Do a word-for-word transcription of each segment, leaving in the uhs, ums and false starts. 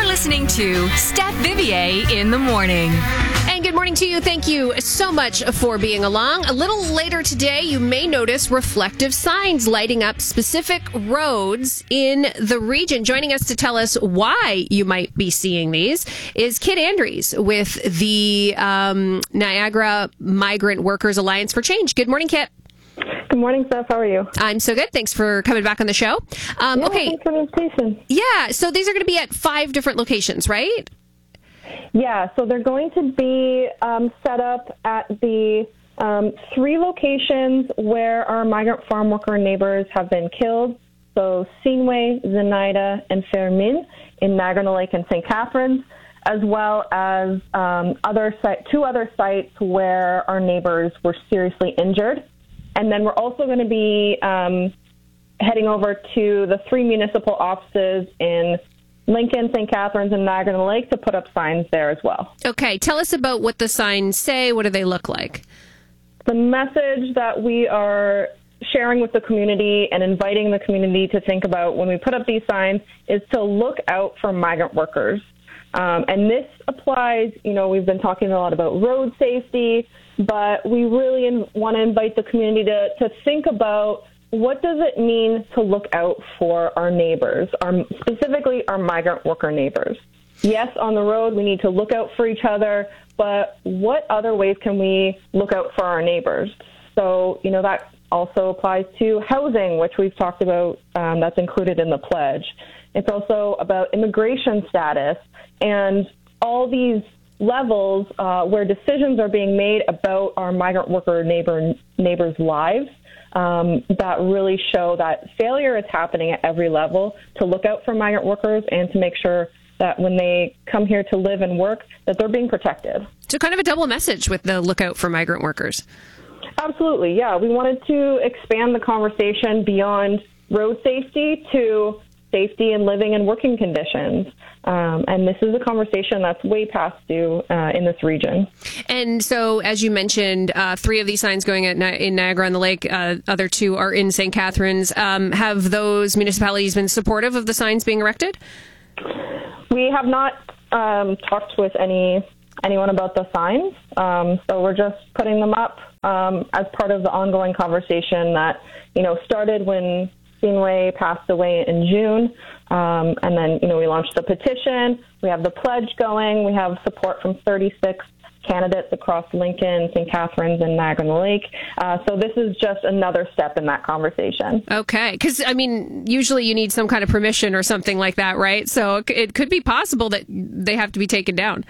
listening to Steph Vivier in the morning. And good morning to you. Thank you so much for being along. A little later today, you may notice reflective signs lighting up specific roads in the region. Joining us to tell us why you might be seeing these is Kit Andrews with the um, Niagara Migrant Workers Alliance for Change. Good morning, Kit. Good morning, Steph. How are you? I'm so good. Thanks for coming back on the show. Um, yeah, okay. Thanks for the invitation. Yeah. So these are going to be at five different locations, right? Yeah. So they're going to be um, set up at the um, three locations where our migrant farm worker neighbors have been killed. So Sceneway, Zenaida, and Fermin in Niagara-on-the-Lake and Saint Catharines, as well as um, other site, two other sites where our neighbors were seriously injured. And then we're also going to be um, heading over to the three municipal offices in Lincoln, Saint Catharines, and Niagara-on-the-Lake to put up signs there as well. Okay. Tell us about what the signs say. What do they look like? The message that we are sharing with the community and inviting the community to think about when we put up these signs is to look out for migrant workers. Um, and this applies, you know, we've been talking a lot about road safety, but we really in, want to invite the community to, to think about what does it mean to look out for our neighbors, our, specifically our migrant worker neighbors. Yes, on the road, we need to look out for each other, but what other ways can we look out for our neighbors? So, you know, that also applies to housing, which we've talked about, um, that's included in the pledge. It's also about immigration status and all these levels uh, where decisions are being made about our migrant worker neighbor neighbors' lives um, that really show that failure is happening at every level to look out for migrant workers and to make sure that when they come here to live and work, that they're being protected. So kind of a double message with the lookout for migrant workers. Absolutely, yeah. We wanted to expand the conversation beyond road safety to safety and living and working conditions. Um, and this is a conversation that's way past due uh, in this region. And so, as you mentioned, uh, three of these signs going at Ni- in Niagara-on-the-Lake, uh, other two are in Saint Catharines. Um, have those municipalities been supportive of the signs being erected? We have not um, talked with any anyone about the signs, um, so we're just putting them up um, as part of the ongoing conversation that, you know, started when Sceneway passed away in June, um, and then, you know, we launched the petition. We have the pledge going. We have support from thirty-six candidates across Lincoln, Saint Catharines, and Niagara-on-the-Lake. Uh, so this is just another step in that conversation. Okay, because, I mean, usually you need some kind of permission or something like that, right? So it could be possible that they have to be taken down.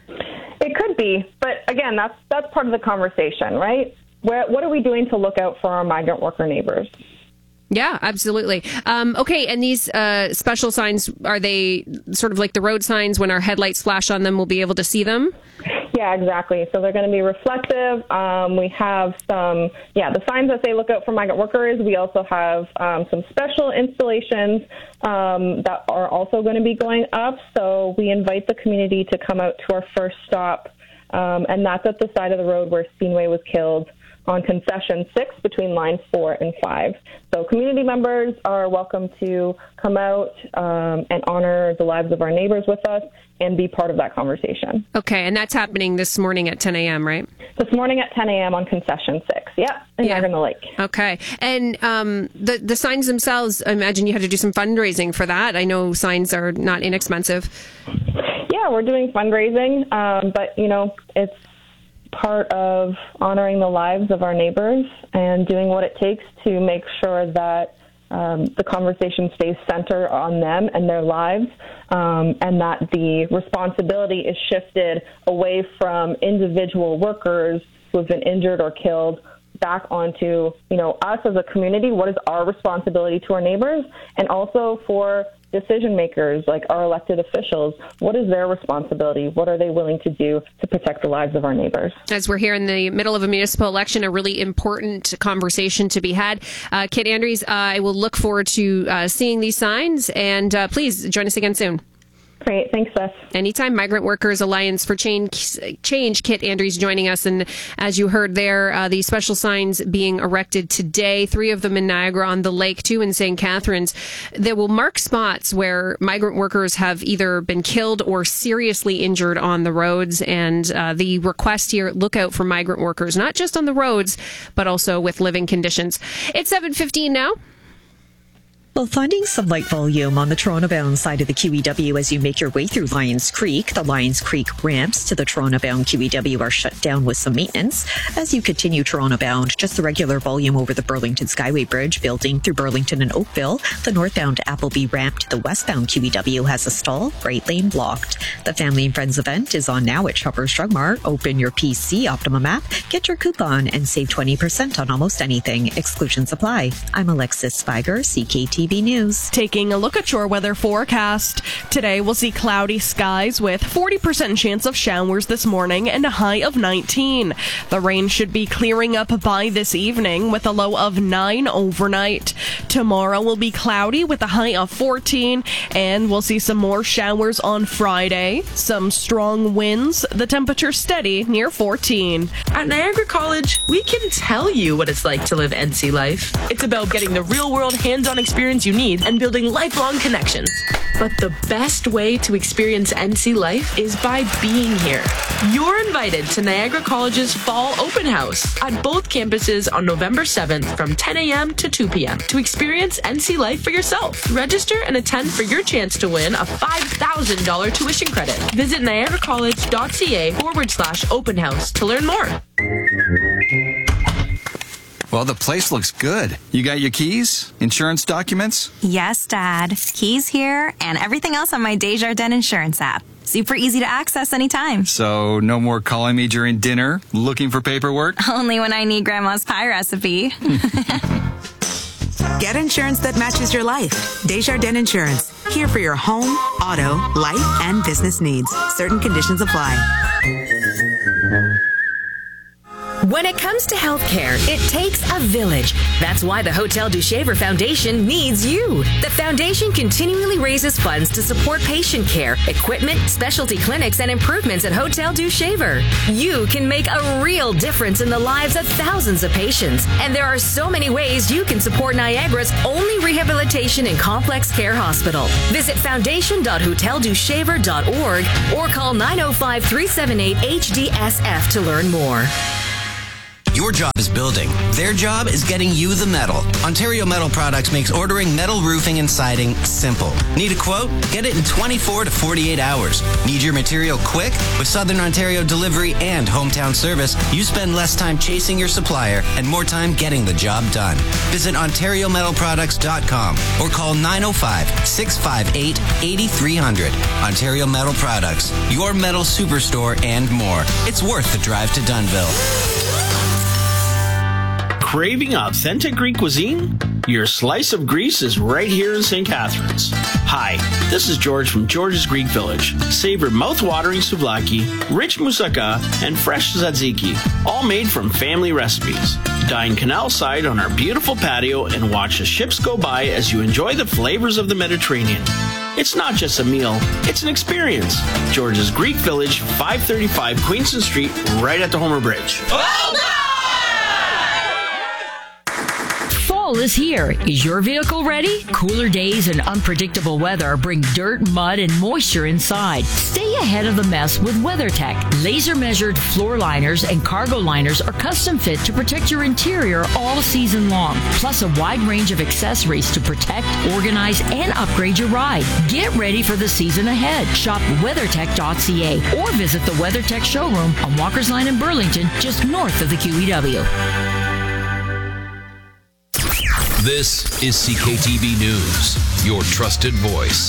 It could be, but again, that's that's part of the conversation, right? Where, what are we doing to look out for our migrant worker neighbors? Yeah, absolutely. Um, okay, and these uh, special signs, are they sort of like the road signs? When our headlights flash on them, we'll be able to see them? Yeah, exactly. So they're going to be reflective. Um, we have some, yeah, the signs that say look out for migrant workers. We also have um, some special installations um, that are also going to be going up. So we invite the community to come out to our first stop, um, and that's at the side of the road where Sceneway was killed, on concession six between line four and five. So community members are welcome to come out um, and honor the lives of our neighbors with us and be part of that conversation. Okay, and that's happening this morning at ten a.m., right? This morning at ten a.m. on concession six. Yep, in yeah. Niagara-on-the-Lake. Okay, and um, the, the signs themselves, I imagine you had to do some fundraising for that. I know signs are not inexpensive. Yeah, we're doing fundraising, um, but, you know, it's part of honoring the lives of our neighbors and doing what it takes to make sure that um, the conversation stays centered on them and their lives, um, and that the responsibility is shifted away from individual workers who have been injured or killed back onto, you know, us as a community. What is our responsibility to our neighbors, and also for decision makers like our elected officials? What is their responsibility? What are they willing to do to protect the lives of our neighbors? As we're here in the middle of a municipal election, a really important conversation to be had. Uh, Kit Andrews, uh, I will look forward to uh, seeing these signs, and uh, please join us again soon. Great. Thanks, Beth. Anytime. Migrant Workers Alliance for Change, Change Kit Andrews joining us. And as you heard there, uh, the special signs being erected today, three of them in Niagara on the lake, two in Saint Catharines, that will mark spots where migrant workers have either been killed or seriously injured on the roads. And uh, the request here, look out for migrant workers, not just on the roads, but also with living conditions. It's seven fifteen now. Well, finding some light volume on the Toronto-bound side of the Q E W as you make your way through Lions Creek. The Lions Creek ramps to the Toronto-bound Q E W are shut down with some maintenance. As you continue Toronto-bound, just the regular volume over the Burlington Skyway Bridge, building through Burlington and Oakville. The northbound Appleby ramp to the westbound Q E W has a stall, right lane blocked. The Family and Friends event is on now at Shoppers Drug Mart. Open your P C Optimum app, get your coupon, and save twenty percent on almost anything. Exclusions apply. I'm Alexis Spiger, C K T V News. Taking a look at your weather forecast. Today we'll see cloudy skies with forty percent chance of showers this morning and a high of nineteen. The rain should be clearing up by this evening with a low of nine overnight. Tomorrow will be cloudy with a high of fourteen, and we'll see some more showers on Friday. Some strong winds, the temperature steady near fourteen. At Niagara College, we can tell you what it's like to live N C life. It's about getting the real-world hands-on experience you need and building lifelong connections. But the best way to experience N C life is by being here. You're invited to Niagara College's Fall Open House at both campuses on November seventh from ten a.m. to two p.m. to experience N C life for yourself. Register and attend for your chance to win a five thousand dollars tuition credit. Visit niagaracollege.ca forward slash open house to learn more. Well, the place looks good. You got your keys? Insurance documents? Yes, Dad. Keys here and everything else on my Desjardins Insurance app. Super easy to access anytime. So, no more calling me during dinner, looking for paperwork? Only when I need Grandma's pie recipe. Get insurance that matches your life. Desjardins Insurance. Here for your home, auto, life, and business needs. Certain conditions apply. When it comes to healthcare, it takes a village. That's why the Hotel du Shaver Foundation needs you. The foundation continually raises funds to support patient care, equipment, specialty clinics, and improvements at Hotel du Shaver. You can make a real difference in the lives of thousands of patients. And there are so many ways you can support Niagara's only rehabilitation and complex care hospital. Visit foundation dot hotel du shaver dot org or call nine oh five, three seven eight, H D S F to learn more. Your job is building. Their job is getting you the metal. Ontario Metal Products makes ordering metal roofing and siding simple. Need a quote? Get it in twenty-four to forty-eight hours. Need your material quick? With Southern Ontario delivery and hometown service, you spend less time chasing your supplier and more time getting the job done. Visit ontario metal products dot com or call nine oh five, six five eight, eight three zero zero. Ontario Metal Products, your metal superstore and more. It's worth the drive to Dunnville. Craving authentic Greek cuisine? Your slice of Greece is right here in Saint Catharines. Hi, this is George from George's Greek Village. Savor mouth-watering souvlaki, rich moussaka, and fresh tzatziki, all made from family recipes. Dine canal side on our beautiful patio and watch the ships go by as you enjoy the flavors of the Mediterranean. It's not just a meal, it's an experience. George's Greek Village, five thirty-five Queenston Street, right at the Homer Bridge. Well done! Fall is here. Is your vehicle ready? Cooler days and unpredictable weather bring dirt, mud, and moisture inside. Stay ahead of the mess with WeatherTech. Laser-measured floor liners and cargo liners are custom fit to protect your interior all season long. Plus a wide range of accessories to protect, organize, and upgrade your ride. Get ready for the season ahead. Shop weathertech dot c a or visit the WeatherTech showroom on Walker's Line in Burlington, just north of the Q E W. This is C K T V News, your trusted voice.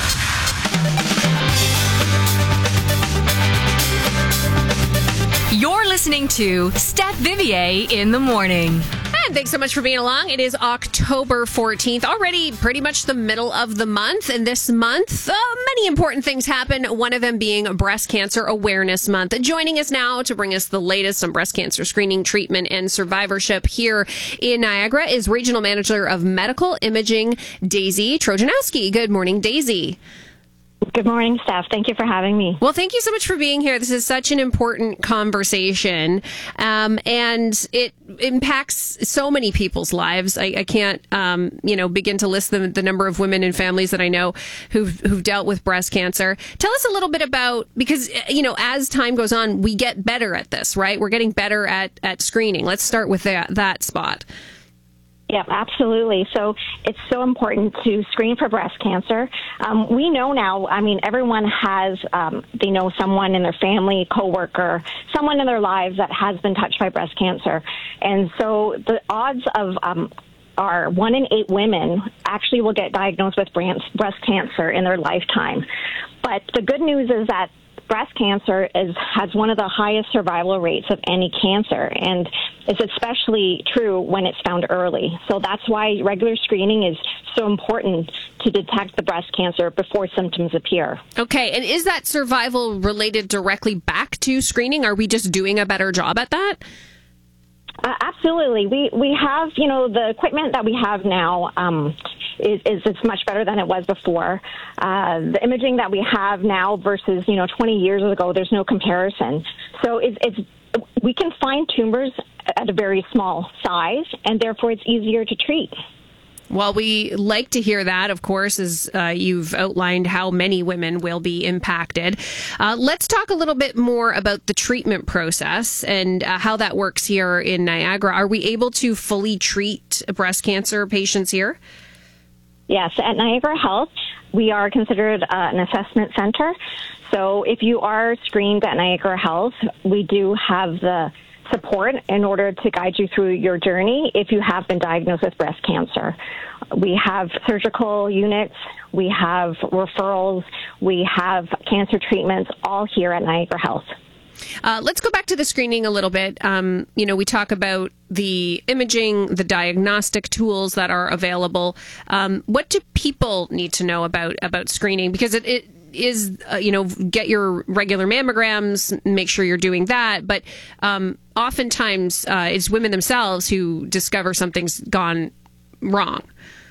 You're listening to Steph Vivier in the morning. And thanks so much for being along. It is October fourteenth, already pretty much the middle of the month. And this month, uh, many important things happen, one of them being Breast Cancer Awareness Month. Joining us now to bring us the latest on breast cancer screening, treatment, and survivorship here in Niagara is Regional Manager of Medical Imaging, Daisy Trojanowski. Good morning, Daisy. Good morning, Steph. Thank you for having me. Well, thank you so much for being here. This is such an important conversation, um, and it impacts so many people's lives. I, I can't, um, you know, begin to list the, the number of women and families that I know who've, who've dealt with breast cancer. Tell us a little bit about, because, you know, as time goes on, we get better at this, right? We're getting better at, at screening. Let's start with that, that spot. Yeah, absolutely. So it's so important to screen for breast cancer. Um, we know now, I mean, everyone has, um, they know someone in their family, coworker, someone in their lives that has been touched by breast cancer. And so the odds of um, are one in eight women actually will get diagnosed with breast cancer in their lifetime. But the good news is that breast cancer is, has one of the highest survival rates of any cancer, and it's especially true when it's found early. So that's why regular screening is so important to detect the breast cancer before symptoms appear. Okay, and is that survival related directly back to screening? Are we just doing a better job at that? Uh, absolutely. We we have, you know, the equipment that we have now um, is, is it's much better than it was before. Uh, the imaging that we have now versus, you know, twenty years ago, there's no comparison. So it's, it's we can find tumors at a very small size, and therefore it's easier to treat. Well, we like to hear that, of course, as uh, you've outlined how many women will be impacted. Uh, let's talk a little bit more about the treatment process and uh, how that works here in Niagara. Are we able to fully treat breast cancer patients here? Yes, at Niagara Health, we are considered uh, an assessment center. So if you are screened at Niagara Health, we do have the support in order to guide you through your journey if you have been diagnosed with breast cancer. We have surgical units, we have referrals, we have cancer treatments, all here at Niagara Health. Uh, let's go back to the screening a little bit. Um, you know, we talk about the imaging, the diagnostic tools that are available. Um, what do people need to know about, about screening? Because it, it is, uh, you know, get your regular mammograms, make sure you're doing that. But um, oftentimes uh, it's women themselves who discover something's gone wrong.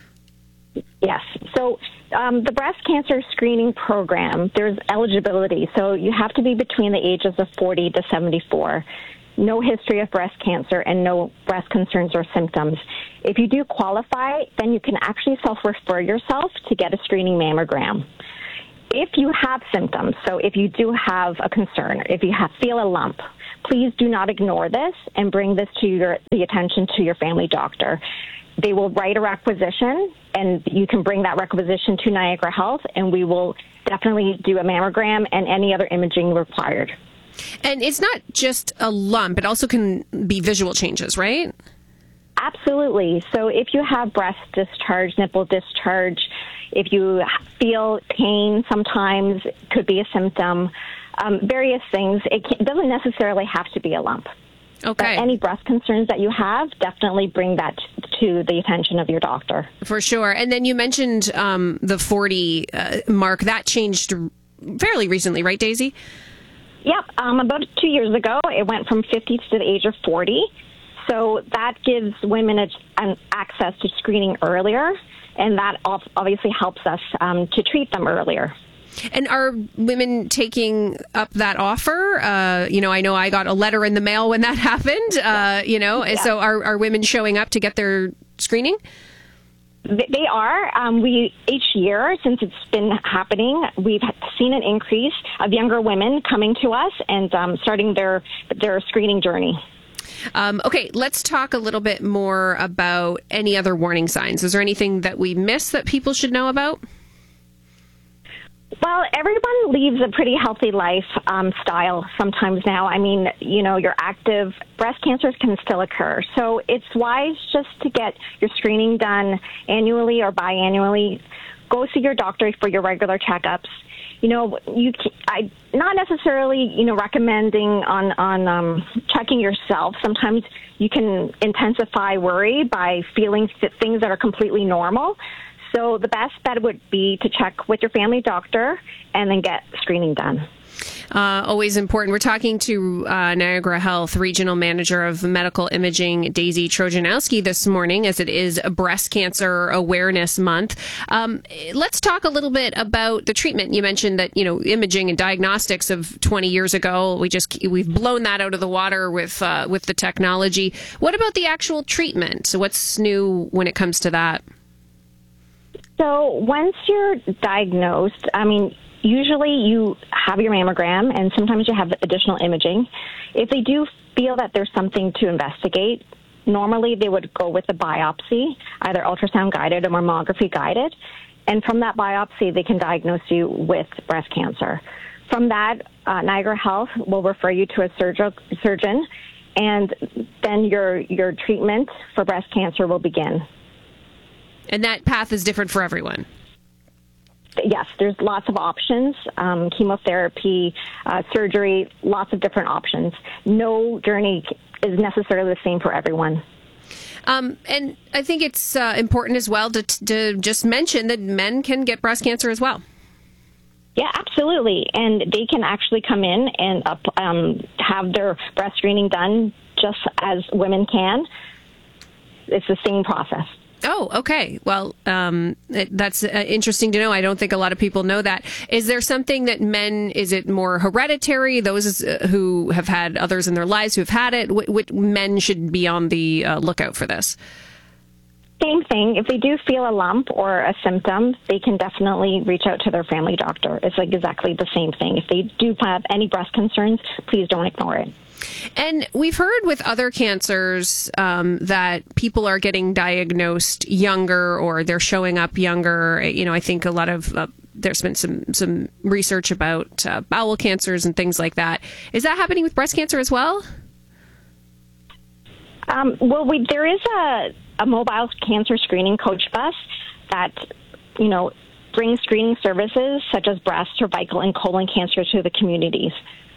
Yes. So um, the breast cancer screening program, there's eligibility. So you have to be between the ages of forty to seventy-four. No history of breast cancer and no breast concerns or symptoms. If you do qualify, then you can actually self-refer yourself to get a screening mammogram. If you have symptoms, so if you do have a concern, if you have, feel a lump, please do not ignore this and bring this to your the attention to your family doctor. They will write a requisition, and you can bring that requisition to Niagara Health, and we will definitely do a mammogram and any other imaging required. And it's not just a lump, it also can be visual changes, right? Absolutely. So if you have breast discharge, nipple discharge, if you feel pain sometimes, it could be a symptom, um, various things. It, can, it doesn't necessarily have to be a lump. Okay. But any breast concerns that you have, definitely bring that to the attention of your doctor. For sure. And then you mentioned um, the forty uh, mark. That changed fairly recently, right, Daisy? Yep. Um, about two years ago, it went from fifty to the age of forty. So that gives women a, an access to screening earlier, and that obviously helps us um, to treat them earlier. And are women taking up that offer? Uh, you know, I know I got a letter in the mail when that happened, uh, you know, yeah. So are, are women showing up to get their screening? They are. Um, we each year, since it's been happening, we've seen an increase of younger women coming to us and um, starting their their screening journey. Um, okay, let's talk a little bit more about any other warning signs. Is there anything that we missed that people should know about? Well, everyone leads a pretty healthy life um, style sometimes now. I mean, you know, you're active. Breast cancers can still occur. So it's wise just to get your screening done annually or biannually. Go see your doctor for your regular checkups. You know, you I not necessarily, you know, recommending on, on um, checking yourself. Sometimes you can intensify worry by feeling things that are completely normal. So the best bet would be to check with your family doctor and then get screening done. Uh, always important. We're talking to uh, Niagara Health Regional Manager of Medical Imaging, Daisy Trojanowski, this morning, as it is Breast Cancer Awareness Month. Um, let's talk a little bit about the treatment. You mentioned that, you know, imaging and diagnostics of twenty years ago, we just we've blown that out of the water with uh, with the technology. What about the actual treatment? So what's new when it comes to that? So once you're diagnosed, I mean, usually you have your mammogram and sometimes you have additional imaging. If they do feel that there's something to investigate, normally they would go with a biopsy, either ultrasound guided or mammography guided. And from that biopsy, they can diagnose you with breast cancer. From that, uh, Niagara Health will refer you to a surg- surgeon, and then your your treatment for breast cancer will begin. And that path is different for everyone. Yes, there's lots of options, um, chemotherapy, uh, surgery, lots of different options. No journey is necessarily the same for everyone. Um, and I think it's uh, important as well to, to just mention that men can get breast cancer as well. Yeah, absolutely. And they can actually come in and uh, um, have their breast screening done just as women can. It's the same process. Oh, okay. Well, um, it, that's uh, interesting to know. I don't think a lot of people know that. Is there something that men, is it more hereditary? Those uh, who have had others in their lives who have had it, what, what men should be on the uh, lookout for this? Same thing. If they do feel a lump or a symptom, they can definitely reach out to their family doctor. It's like exactly the same thing. If they do have any breast concerns, please don't ignore it. And we've heard with other cancers um, that people are getting diagnosed younger or they're showing up younger. You know, I think a lot of uh, there's been some some research about uh, bowel cancers and things like that. Is that happening with breast cancer as well? Um, well, we, there is a, a mobile cancer screening coach bus that, you know, brings screening services such as breast, cervical, and colon cancer to the communities.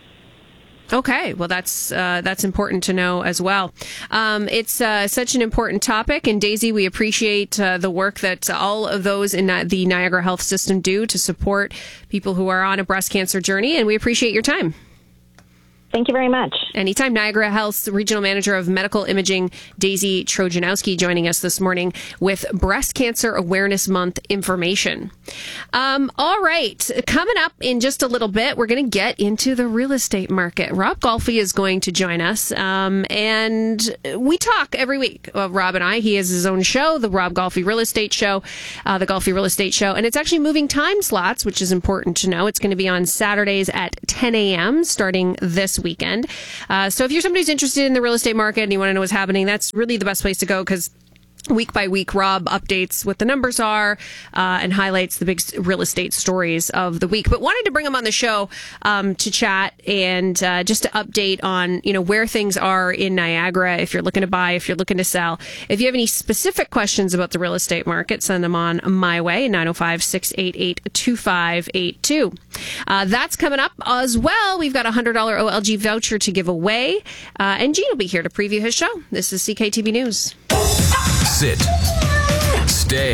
Okay, well, that's uh, that's important to know as well. Um, it's uh, such an important topic, and Daisy, we appreciate uh, the work that all of those in uh, the Niagara Health System do to support people who are on a breast cancer journey, and we appreciate your time. Thank you very much. Anytime. Niagara Health's Regional Manager of Medical Imaging, Daisy Trojanowski, joining us this morning with Breast Cancer Awareness Month information. Um, all right. Coming up in just a little bit, we're going to get into the real estate market. Rob Golfi is going to join us. Um, and we talk every week, uh, Rob and I. He has his own show, the Rob Golfi Real Estate Show, uh, the Golfi Real Estate Show. And it's actually moving time slots, which is important to know. It's going to be on Saturdays at ten a.m. starting this weekend. Uh, so if you're somebody who's interested in the real estate market and you want to know what's happening, that's really the best place to go, because week by week, Rob updates what the numbers are uh, and highlights the big real estate stories of the week. But wanted to bring him on the show um, to chat and uh, just to update on, you know, where things are in Niagara. If you're looking to buy, if you're looking to sell, if you have any specific questions about the real estate market, send them on my way, nine oh five, six eight eight, two five eight two. Uh, that's coming up as well. We've got a one hundred dollars O L G voucher to give away. Uh, and Gene will be here to preview his show. This is C K T B News. Sit. Stay.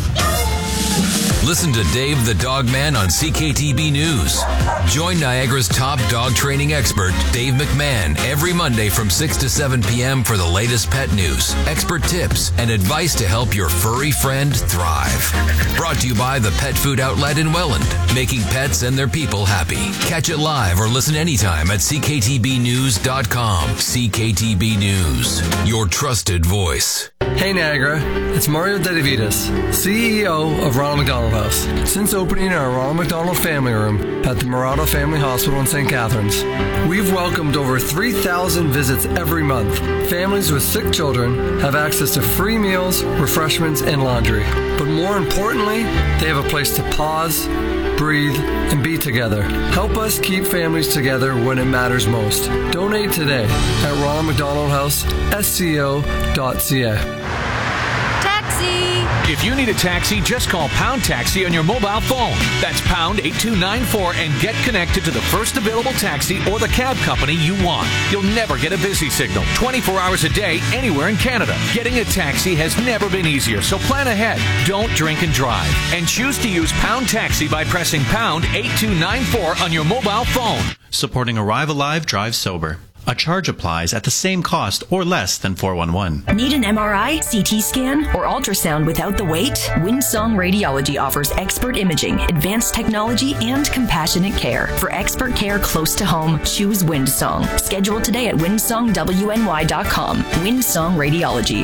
Listen to Dave the Dog Man on C K T B News. Join Niagara's top dog training expert, Dave McMahon, every Monday from six to seven p.m. for the latest pet news, expert tips, and advice to help your furry friend thrive. Brought to you by the Pet Food Outlet in Welland, making pets and their people happy. Catch it live or listen anytime at c k t b news dot com. C K T B News, your trusted voice. Hey Niagara, it's Mario Dedivitas, C E O of Ronald McDonald House. Since opening our Ronald McDonald Family Room at the Murado Family Hospital in Saint Catharines, we've welcomed over three thousand visits every month. Families with sick children have access to free meals, refreshments, and laundry. But more importantly, they have a place to pause, breathe, and be together. Help us keep families together when it matters most. Donate today at Ronald McDonald House, S C O dot C A. Taxi! If you need a taxi, just call Pound Taxi on your mobile phone. That's pound eight two nine four and get connected to the first available taxi or the cab company you want. You'll never get a busy signal twenty-four hours a day anywhere in Canada. Getting a taxi has never been easier, so plan ahead. Don't drink and drive. And choose to use Pound Taxi by pressing pound eight two nine four on your mobile phone. Supporting Arrive Alive, Drive Sober. A charge applies at the same cost or less than four one one. Need an M R I, C T scan, or ultrasound without the wait? Windsong Radiology offers expert imaging, advanced technology, and compassionate care. For expert care close to home, choose Windsong. Schedule today at windsong w n y dot com. Windsong Radiology.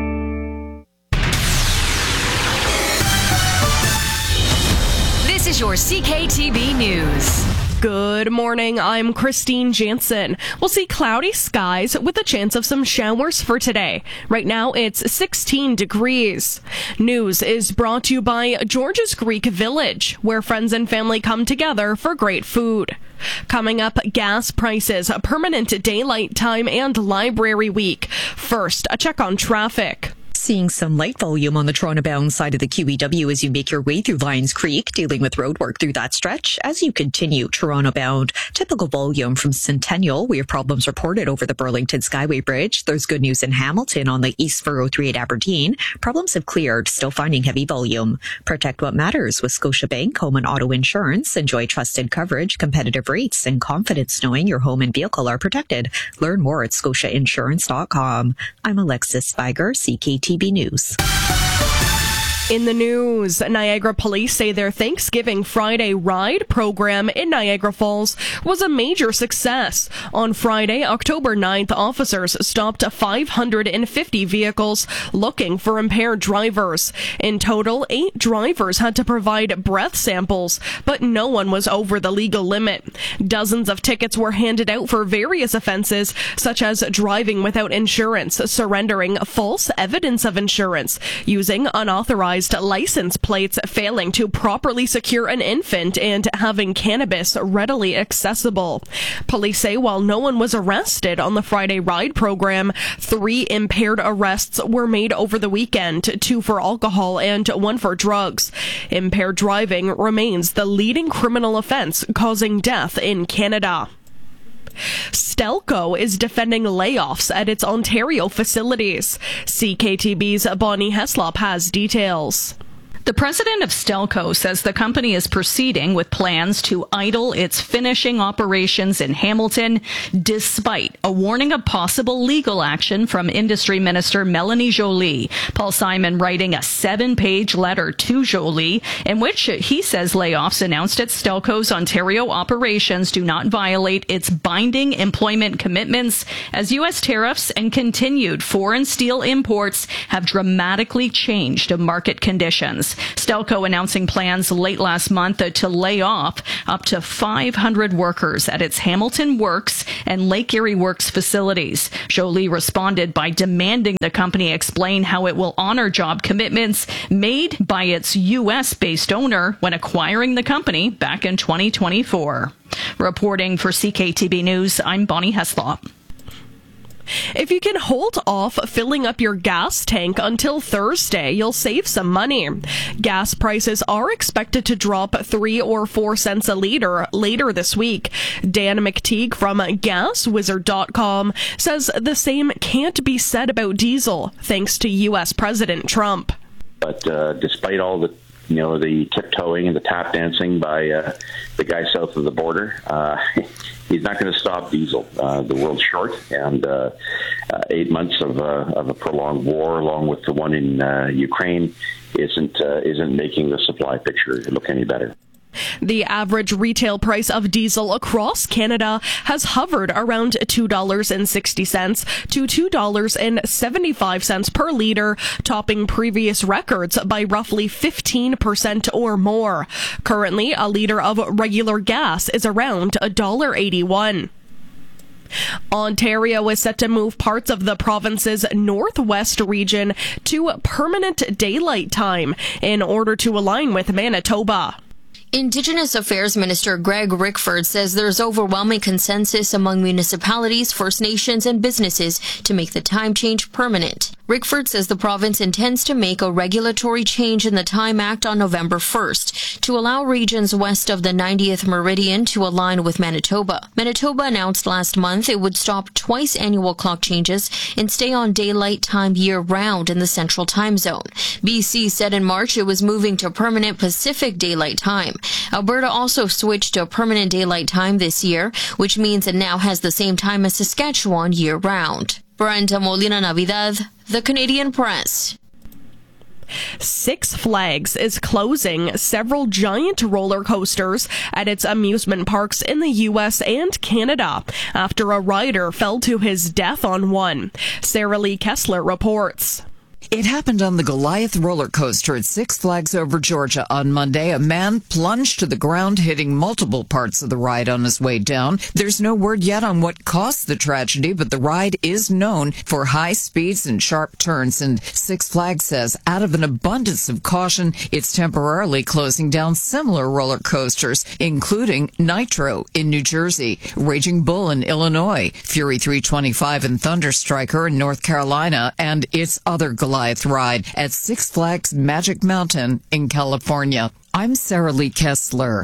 This is your C K T B News. Good morning, I'm Christine Jansen. We'll see cloudy skies with a chance of some showers for today. Right now, it's sixteen degrees. News is brought to you by George's Greek Village, where friends and family come together for great food. Coming up, gas prices, permanent daylight time, and library week. First, a check on traffic. Seeing some light volume on the Toronto-bound side of the Q E W as you make your way through Lions Creek, dealing with road work through that stretch. As you continue Toronto-bound, typical volume from Centennial. We have problems reported over the Burlington Skyway Bridge. There's good news in Hamilton on the East four oh three at Aberdeen. Problems have cleared, still finding heavy volume. Protect what matters with Scotiabank Home and Auto Insurance. Enjoy trusted coverage, competitive rates, and confidence knowing your home and vehicle are protected. Learn more at scotia insurance dot com. I'm Alexis Spiger, C K T B News. In the news, Niagara police say their Thanksgiving Friday ride program in Niagara Falls was a major success. On Friday, October ninth, officers stopped five hundred fifty vehicles looking for impaired drivers. In total, eight drivers had to provide breath samples, but no one was over the legal limit. Dozens of tickets were handed out for various offenses, such as driving without insurance, surrendering false evidence of insurance, using unauthorized license plates, failing to properly secure an infant, and having cannabis readily accessible. Police say while no one was arrested on the Friday ride program, three impaired arrests were made over the weekend, two for alcohol and one for drugs. Impaired driving remains the leading criminal offense causing death in Canada. Stelco is defending layoffs at its Ontario facilities. C K T B's Bonnie Heslop has details. The president of Stelco says the company is proceeding with plans to idle its finishing operations in Hamilton, despite a warning of possible legal action from Industry Minister Melanie Joly. Paul Simon writing a seven-page letter to Joly, in which he says layoffs announced at Stelco's Ontario operations do not violate its binding employment commitments, as U S tariffs and continued foreign steel imports have dramatically changed market conditions. Stelco announcing plans late last month to lay off up to five hundred workers at its Hamilton Works and Lake Erie Works facilities. Joly responded by demanding the company explain how it will honor job commitments made by its U S-based owner when acquiring the company back in twenty twenty-four. Reporting for C K T B News, I'm Bonnie Heslop. If you can hold off filling up your gas tank until Thursday, you'll save some money. Gas prices are expected to drop three or four cents a liter later this week. Dan McTeague from gas wizard dot com says the same can't be said about diesel, thanks to U S President Trump. But uh, despite all the you know, the tiptoeing and the tap dancing by uh, the guy south of the border, uh, he's not going to stop diesel. Uh, the world's short, and uh, uh, eight months of, uh, of a prolonged war, along with the one in uh, Ukraine, isn't uh, isn't making the supply picture look any better. The average retail price of diesel across Canada has hovered around two dollars and sixty cents to two dollars and seventy-five cents per litre, topping previous records by roughly fifteen percent or more. Currently, a litre of regular gas is around one dollar eighty-one. Ontario is set to move parts of the province's northwest region to permanent daylight time in order to align with Manitoba. Indigenous Affairs Minister Greg Rickford says there's overwhelming consensus among municipalities, First Nations, and businesses to make the time change permanent. Rickford says the province intends to make a regulatory change in the Time Act on November first to allow regions west of the ninetieth meridian to align with Manitoba. Manitoba announced last month it would stop twice annual clock changes and stay on daylight time year-round in the Central Time Zone. B C said in March it was moving to permanent Pacific Daylight Time. Alberta also switched to permanent daylight time this year, which means it now has the same time as Saskatchewan year-round. Brenda Molina Navidad, The Canadian Press. Six Flags is closing several giant roller coasters at its amusement parks in the U S and Canada after a rider fell to his death on one. Sarah Lee Kessler reports. It happened on the Goliath roller coaster at Six Flags Over Georgia on Monday. A man plunged to the ground, hitting multiple parts of the ride on his way down. There's no word yet on what caused the tragedy, but the ride is known for high speeds and sharp turns. And Six Flags says, out of an abundance of caution, it's temporarily closing down similar roller coasters, including Nitro in New Jersey, Raging Bull in Illinois, Fury three twenty-five and Thunder Striker in North Carolina, and its other Goliath ride at Six Flags Magic Mountain in California. I'm Sarah Lee Kessler.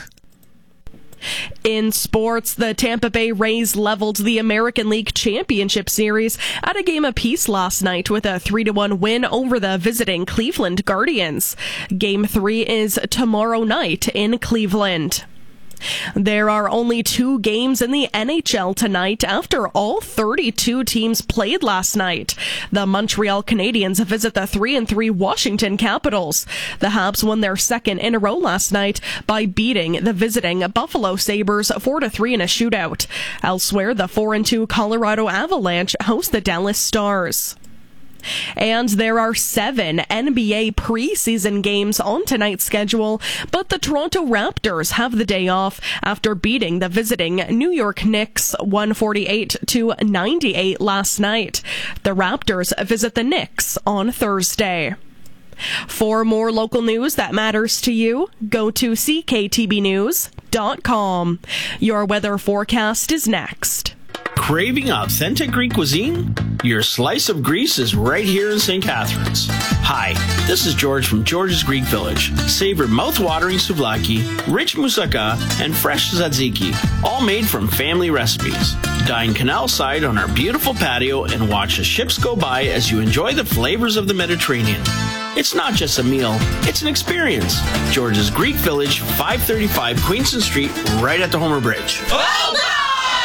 In sports, the Tampa Bay Rays leveled the American League Championship Series at a game apiece last night with a three to one win over the visiting Cleveland Guardians. Game three is tomorrow night in Cleveland. There are only two games in the N H L tonight after all thirty-two teams played last night. The Montreal Canadiens visit the three and three Washington Capitals. The Habs won their second in a row last night by beating the visiting Buffalo Sabres four to three in a shootout. Elsewhere, the four and two Colorado Avalanche host the Dallas Stars. And there are seven N B A preseason games on tonight's schedule, but the Toronto Raptors have the day off after beating the visiting New York Knicks one forty-eight to ninety-eight last night. The Raptors visit the Knicks on Thursday. For more local news that matters to you, go to C K T B news dot com. Your weather forecast is next. Craving authentic Greek cuisine? Your slice of Greece is right here in Saint Catharines. Hi, this is George from George's Greek Village. Savor mouth-watering souvlaki, rich moussaka, and fresh tzatziki, all made from family recipes. Dine canal side on our beautiful patio and watch the ships go by as you enjoy the flavors of the Mediterranean. It's not just a meal, it's an experience. George's Greek Village, five thirty-five Queenston Street, right at the Homer Bridge. Oh!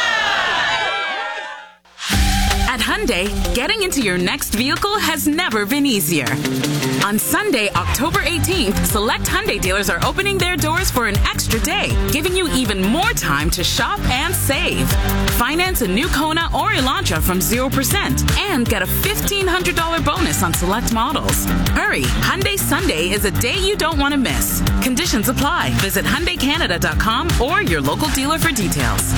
At Hyundai, getting into your next vehicle has never been easier. On Sunday, October eighteenth, select Hyundai dealers are opening their doors for an extra day, giving you even more time to shop and save. Finance a new Kona or Elantra from zero percent and get a fifteen hundred dollars bonus on select models. Hurry, Hyundai Sunday is a day you don't want to miss. Conditions apply. Visit Hyundai Canada dot com or your local dealer for details.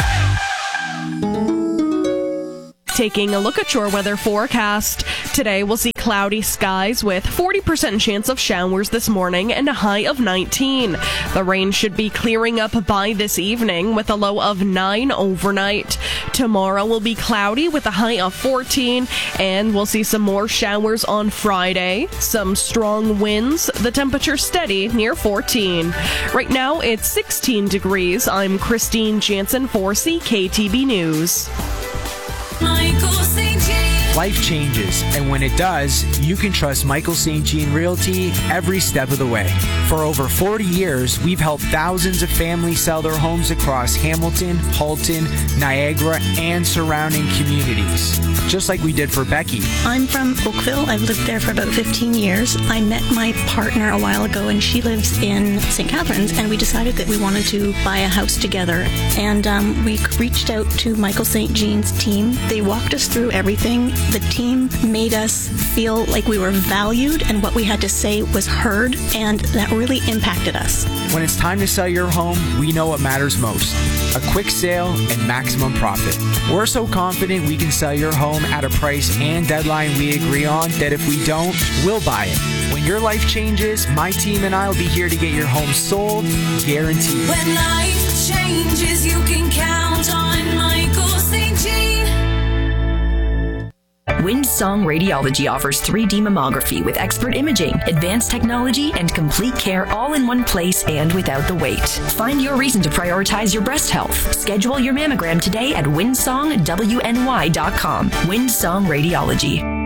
Taking a look at your weather forecast. Today we'll see cloudy skies with forty percent chance of showers this morning and a high of nineteen. The rain should be clearing up by this evening with a low of nine overnight. Tomorrow will be cloudy with a high of fourteen, and we'll see some more showers on Friday. Some strong winds, the temperature steady near fourteen. Right now it's sixteen degrees. I'm Christine Jansen for C K T B News. Michael Saint Jean. Life changes, and when it does, you can trust Michael Saint Jean Realty every step of the way. For over forty years, we've helped thousands of families sell their homes across Hamilton, Halton, Niagara, and surrounding communities. Just like we did for Becky. I'm from Oakville. I've lived there for about fifteen years. I met my partner a while ago, and she lives in Saint Catharines, and we decided that we wanted to buy a house together. And um, we reached out to Michael Saint Jean's team. They walked us through everything. The team made us feel like we were valued and what we had to say was heard, and that really impacted us. When it's time to sell your home, we know what matters most. A quick sale and maximum profit. We're so confident we can sell your home at a price and deadline we agree on that if we don't, we'll buy it. When when your life changes, my team and I will be here to get your home sold, guaranteed. When life changes, you can count on Michael Saint Jean. Windsong Radiology offers three D mammography with expert imaging, advanced technology, and complete care all in one place and without the wait. Find your reason to prioritize your breast health. Schedule your mammogram today at windsong w n y dot com. Windsong Radiology.